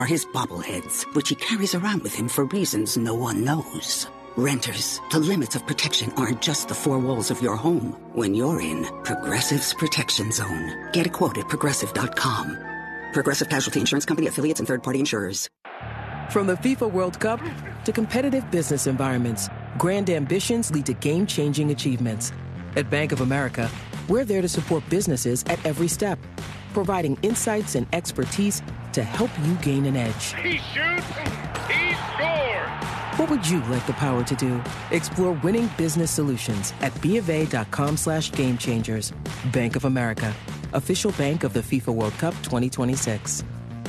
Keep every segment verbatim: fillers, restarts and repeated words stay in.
are his bobbleheads, which he carries around with him for reasons no one knows. Renters, the limits of protection aren't just the four walls of your home. When you're in Progressive's Protection Zone, get a quote at progressive dot com. Progressive Casualty Insurance Company, affiliates, and third-party insurers. From the FIFA World Cup to competitive business environments, grand ambitions lead to game-changing achievements. At Bank of America, we're there to support businesses at every step, providing insights and expertise to help you gain an edge. He shoots, he scores! What would you like the power to do? Explore winning business solutions at BofA.com slash game changers. Bank of America, official bank of the FIFA World Cup twenty twenty-six.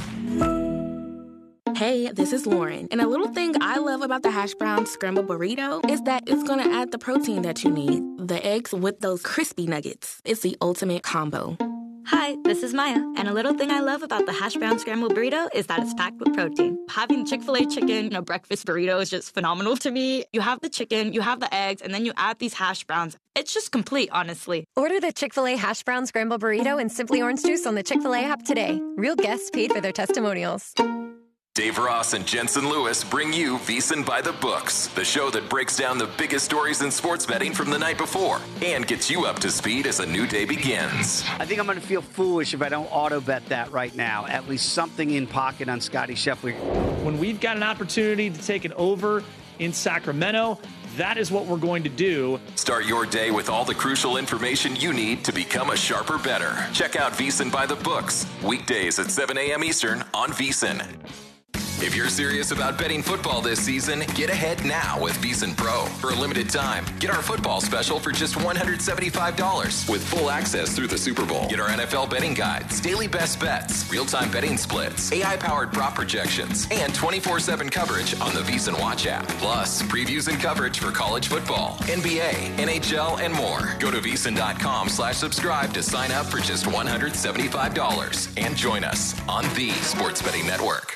Hey, this is Lauren, and a little thing I love about the hash brown scrambled burrito is that it's going to add the protein that you need. The eggs with those crispy nuggets. It's the ultimate combo. Hi, this is Maya, and a little thing I love about the hash brown scrambled burrito is that it's packed with protein. Having Chick-fil-A chicken in a breakfast burrito is just phenomenal to me. You have the chicken, you have the eggs, and then you add these hash browns. It's just complete, honestly. Order the Chick-fil-A hash brown scrambled burrito and Simply Orange Juice on the Chick-fil-A app today. Real guests paid for their testimonials. Dave Ross and Jensen Lewis bring you VSiN by the Books, the show that breaks down the biggest stories in sports betting from the night before and gets you up to speed as a new day begins. I think I'm going to feel foolish if I don't auto bet that right now. At least something in pocket on Scotty Scheffler. When we've got an opportunity to take it over in Sacramento, that is what we're going to do. Start your day with all the crucial information you need to become a sharper bettor. Check out VSiN by the Books, weekdays at seven a.m. Eastern on VSiN. If you're serious about betting football this season, get ahead now with VSiN Pro. For a limited time, get our football special for just one hundred seventy-five dollars with full access through the Super Bowl. Get our N F L betting guides, daily best bets, real-time betting splits, A I-powered prop projections, and twenty-four seven coverage on the VSiN Watch app. Plus, previews and coverage for college football, N B A, N H L, and more. Go to VSiN.com slash subscribe to sign up for just one hundred seventy-five dollars and join us on the Sports Betting Network.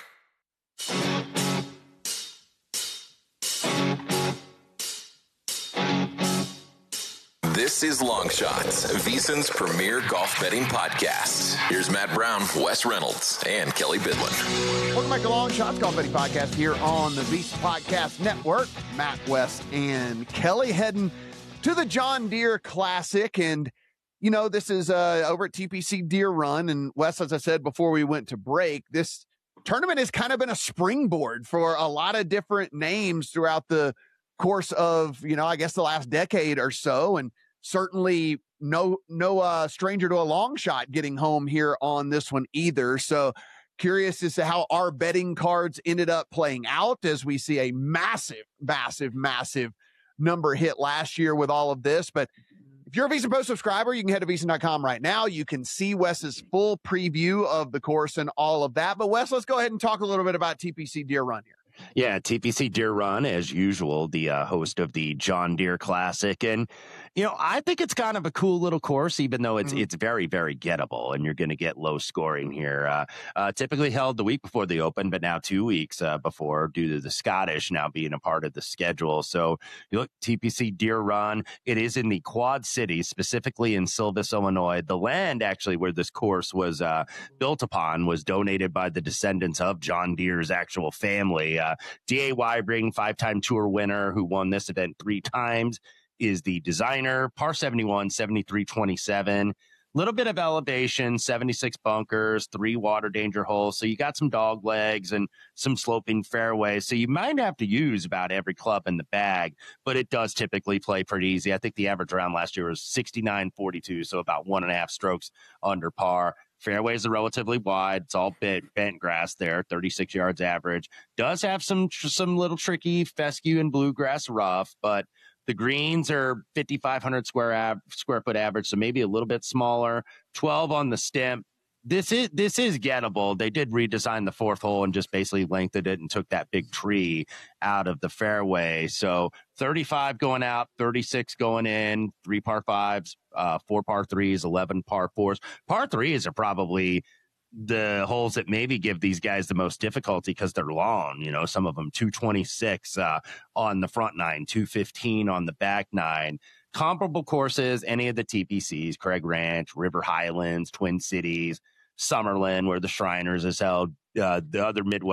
This is Long Shots, VSiN's premier golf betting podcast. Here's Matt Brown, Wes Reynolds, and Kelly Bidlin. Welcome back to Long Shots Golf Betting Podcast here on the VSiN Podcast Network. Matt, Wes, and Kelly heading to the John Deere Classic. And, you know, this is uh, over at T P C Deere Run. And, Wes, as I said before we went to break, this tournament has kind of been a springboard for a lot of different names throughout the course of, you know, I guess the last decade or so. And certainly no, no uh, stranger to a long shot getting home here on this one either. So curious as to how our betting cards ended up playing out as we see a massive, massive, massive number hit last year with all of this. But if you're a VSiN Pro subscriber, you can head to VSiN dot com right now. You can see Wes's full preview of the course and all of that. But Wes, let's go ahead and talk a little bit about T P C Deere Run here. Yeah, T P C Deere Run, as usual, the uh, host of the John Deere Classic. And, you know, I think it's kind of a cool little course, even though it's mm-hmm. it's very, very gettable, and you're going to get low scoring here. Uh, uh, typically held the week before the Open, but now two weeks uh, before due to the Scottish now being a part of the schedule. So you look, T P C Deere Run, it is in the Quad Cities, specifically in Silvis, Illinois. The land, actually, where this course was uh, built upon was donated by the descendants of John Deere's actual family. Uh, D A Weibring, five-time tour winner who won this event three times, is the designer. Par seventy-one, seventy-three twenty-seven. Little bit of elevation, seventy-six bunkers, three water danger holes. So you got some dog legs and some sloping fairways. So you might have to use about every club in the bag, but it does typically play pretty easy. I think the average round last year was sixty-nine forty-two, so about one and a half strokes under par. Fairways are relatively wide. It's all bent, bent grass there, thirty-six yards average. Does have some some little tricky fescue and bluegrass rough, but the greens are fifty-five hundred square av- square foot average, so maybe a little bit smaller. twelve on the stem. This is this is gettable. They did redesign the fourth hole and just basically lengthened it and took that big tree out of the fairway. So thirty-five going out, thirty-six going in, three par fives, uh, four par threes, eleven par fours. Par threes are probably the holes that maybe give these guys the most difficulty because they're long. You know, some of them two twenty-six uh, on the front nine, two fifteen on the back nine. Comparable courses, any of the T P Cs, Craig Ranch, River Highlands, Twin Cities, Summerlin, where the Shriners is held, uh, the other Midwest